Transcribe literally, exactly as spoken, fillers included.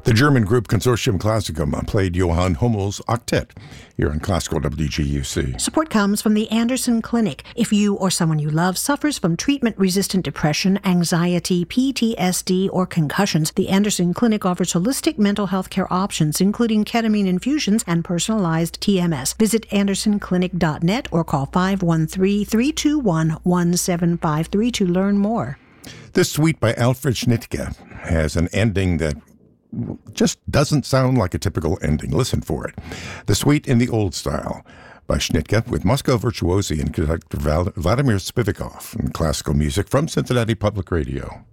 The German group Consortium Classicum played Johann Hummel's Octet here on Classical W G U C. Support comes from the Anderson Clinic. If you or someone you love suffers from treatment-resistant depression, anxiety, P T S D, or concussions, the Anderson Clinic offers holistic mental health care options, including ketamine infusions and personalized T M S. Visit anderson clinic dot net or call five one three, three two one, one seven five three to learn more. This suite by Alfred Schnittke has an ending that just doesn't sound like a typical ending. Listen for it. The Suite in the Old Style by Schnittke with Moscow Virtuosi and conductor Vladimir Spivakov and classical music from Cincinnati Public Radio.